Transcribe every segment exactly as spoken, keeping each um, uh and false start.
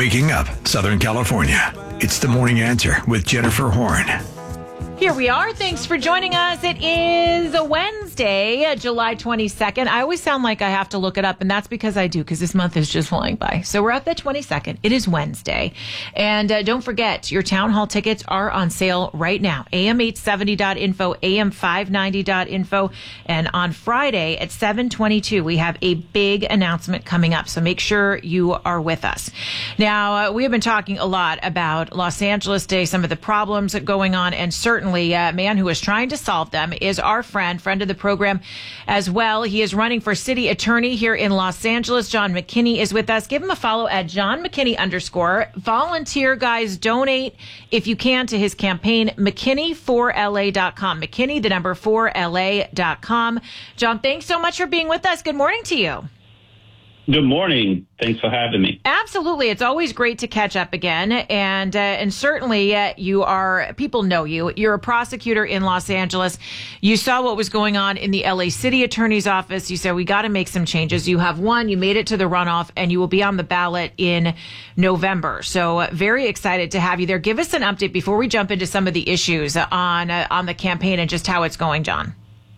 Waking up Southern California. It's the Morning Answer with Jennifer Horn. Here we are. Thanks for joining us. It is a Wednesday, July twenty-second. I always sound like I have to look it up, and that's because I do, because this month is just flying by. So we're at the twenty-second. It is Wednesday. And uh, don't forget, your town hall tickets are on sale right now. A M eight seventy dot info, A M five ninety dot info. And on Friday at seven twenty-two, we have a big announcement coming up. So make sure you are with us. Now, uh, we have been talking a lot about Los Angeles Day, some of the problems going on, and certainly a man who is trying to solve them is our friend, friend of the program as well. He is running for city attorney here in Los Angeles. John McKinney is with us. Give him a follow at John McKinney underscore. Volunteer, guys. Donate if you can to his campaign, McKinney four L A dot com. McKinney, the number four L A dot com. John, thanks so much for being with us. Good morning to you. Good morning. Thanks for having me. Absolutely. It's always great to catch up again. And uh, and certainly uh, you are, people know you. You're a prosecutor in Los Angeles. You saw what was going on in the L A City Attorney's Office. You said, we got to make some changes. You have won. You made it to the runoff, and you will be on the ballot in November. So uh, very excited to have you there. Give us an update before we jump into some of the issues on uh, on the campaign and just how it's going, John.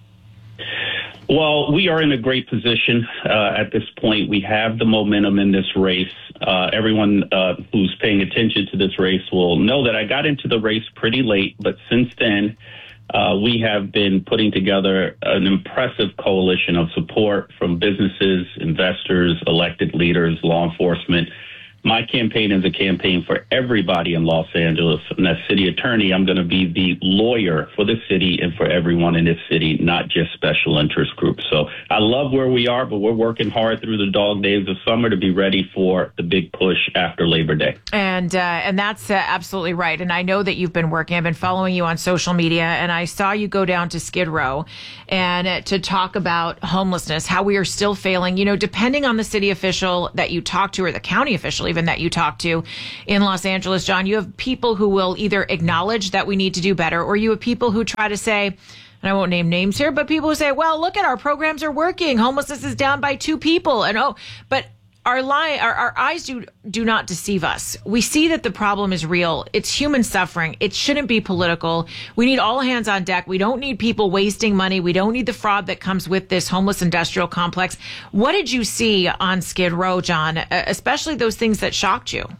Well, we are in a great position uh, at this point. We have the momentum in this race. Uh, everyone uh, who's paying attention to this race will know that I got into the race pretty late, but since then, uh, we have been putting together an impressive coalition of support from businesses, investors, elected leaders, law enforcement. My campaign is a campaign for everybody in Los Angeles. And as city attorney, I'm going to be the lawyer for the city and for everyone in this city, not just special interest groups. So I love where we are, but we're working hard through the dog days of summer to be ready for the big push after Labor Day. And uh, and that's uh, absolutely right. And I know that you've been working. I've been following you on social media, and I saw you go down to Skid Row and uh, to talk about homelessness, how we are still failing, you know, depending on the city official that you talk to or the county official even that you talk to in Los Angeles, John. You have people who will either acknowledge that we need to do better, or you have people who try to say, and I won't name names here, but people who say, well, look at our programs are working. Homelessness is down by two people. And oh, but our lie, our, our eyes do do not deceive us. We see that the problem is real. It's human suffering. It shouldn't be political. We need all hands on deck. We don't need people wasting money. We don't need the fraud that comes with this homeless industrial complex. What did you see on Skid Row, John, especially those things that shocked you?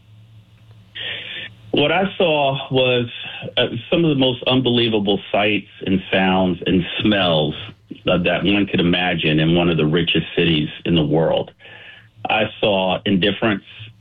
What I saw was uh, some of the most unbelievable sights and sounds and smells uh, that one could imagine in one of the richest cities in the world. I saw indifference.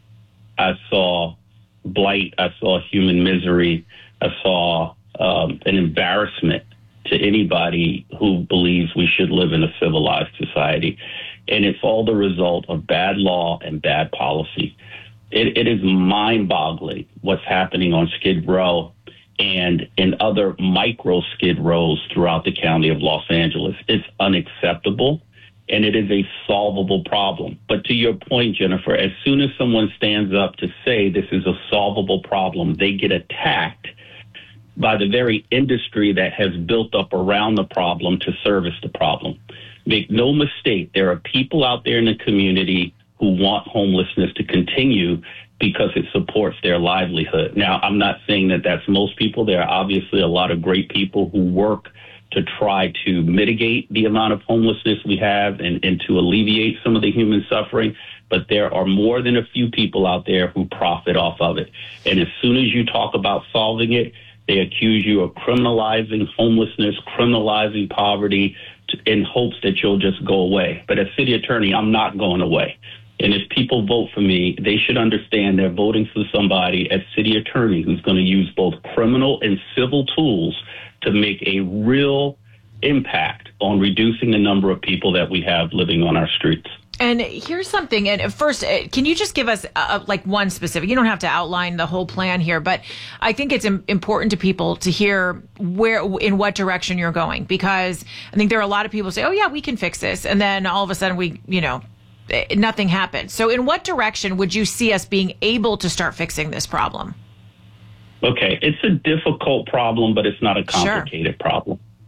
I saw blight. I saw human misery. I saw um, an embarrassment to anybody who believes we should live in a civilized society. And it's all the result of bad law and bad policy. It, it is mind-boggling what's happening on Skid Row and in other micro Skid Rows throughout the county of Los Angeles. It's unacceptable. And it is a solvable problem. But to your point, Jennifer, as soon as someone stands up to say this is a solvable problem, they get attacked by the very industry that has built up around the problem to service the problem. Make no mistake, there are people out there in the community who want homelessness to continue because it supports their livelihood. Now, I'm not saying that that's most people. There are obviously a lot of great people who work to try to mitigate the amount of homelessness we have and, and to alleviate some of the human suffering. But there are more than a few people out there who profit off of it. And as soon as you talk about solving it, they accuse you of criminalizing homelessness, criminalizing poverty to, in hopes that you'll just go away. But as city attorney, I'm not going away. And if people vote for me, they should understand they're voting for somebody as city attorney who's going to use both criminal and civil tools to make a real impact on reducing the number of people that we have living on our streets. And here's something. And first, can you just give us uh, like one specific? You don't have to outline the whole plan here, but I think it's im- important to people to hear where, in what direction you're going, because I think there are a lot of people who say, "Oh yeah, we can fix this," and then all of a sudden we, you know, nothing happens. So, in what direction would you see us being able to start fixing this problem? Okay, it's a difficult problem, but it's not a complicated sure. problem.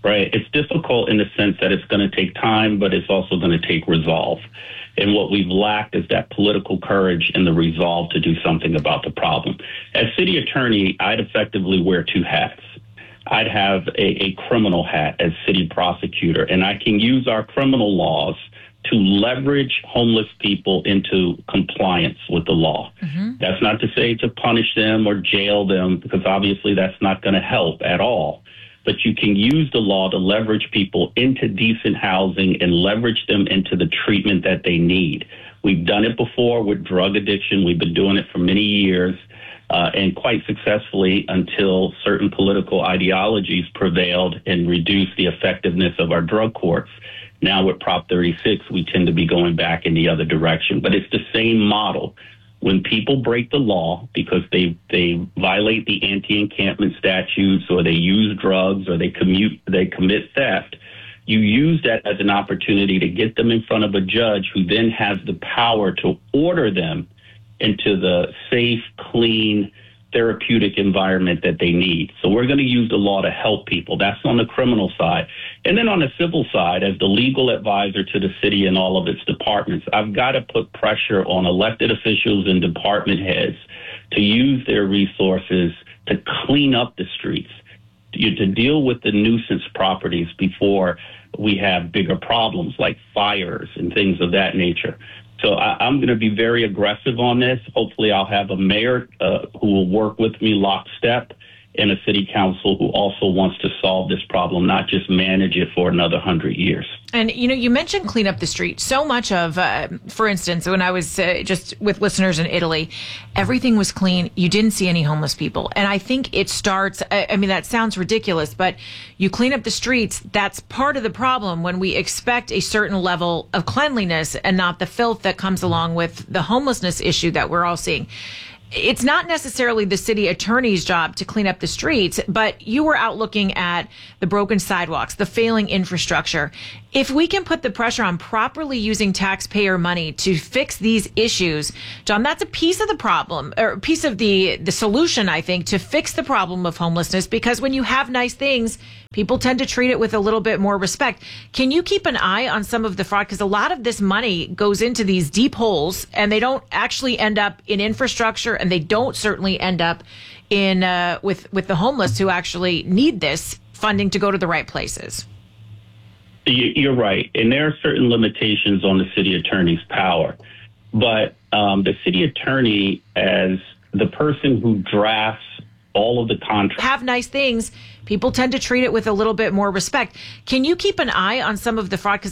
right? It's difficult in the sense that it's going to take time, but it's also going to take resolve. And what we've lacked is that political courage and the resolve to do something about the problem. As city attorney, I'd effectively wear two hats. I'd have a, a criminal hat as city prosecutor, and I can use our criminal laws to leverage homeless people into compliance with the law. Mm-hmm. That's not to say to punish them or jail them, because obviously that's not going to help at all. But you can use the law to leverage people into decent housing and leverage them into the treatment that they need. We've done it before with drug addiction. We've been doing it for many years, uh, and quite successfully until certain political ideologies prevailed and reduced the effectiveness of our drug courts. Now with Prop thirty-six, we tend to be going back in the other direction. But it's the same model. When people break the law because they they violate the anti-encampment statutes, or they use drugs, or they commute they commit theft, you use that as an opportunity to get them in front of a judge who then has the power to order them into the safe, clean, therapeutic environment that they need. So we're going to use the law to help people. That's on the criminal side. And then on the civil side, as the legal advisor to the city and all of its departments, I've got to put pressure on elected officials and department heads to use their resources to clean up the streets, to, to deal with the nuisance properties before we have bigger problems like fires and things of that nature. So I, I'm going to be very aggressive on this. Hopefully I'll have a mayor uh, who will work with me lockstep, and a city council who also wants to solve this problem, not just manage it for another hundred years. And, you know, you mentioned clean up the street. So much of, uh, for instance, when I was uh, just with listeners in Italy, everything was clean. You didn't see any homeless people. And I think it starts, I, I mean, that sounds ridiculous, but you clean up the streets. That's part of the problem when we expect a certain level of cleanliness and not the filth that comes along with the homelessness issue that we're all seeing. It's not necessarily the city attorney's job to clean up the streets, but you were out looking at the broken sidewalks, the failing infrastructure. If we can put the pressure on properly using taxpayer money to fix these issues, John, that's a piece of the problem, or a piece of the, the solution, I think, to fix the problem of homelessness, because when you have nice things, people tend to treat it with a little bit more respect. Can you keep an eye on some of the fraud? Because a lot of this money goes into these deep holes, and they don't actually end up in infrastructure, and they don't certainly end up in uh, with with the homeless who actually need this funding to go to the right places. You're right, and there are certain limitations on the city attorney's power, but um, the city attorney, as the person who drafts all of the contracts, have nice things, people tend to treat it with a little bit more respect. Can you keep an eye on some of the fraud? Because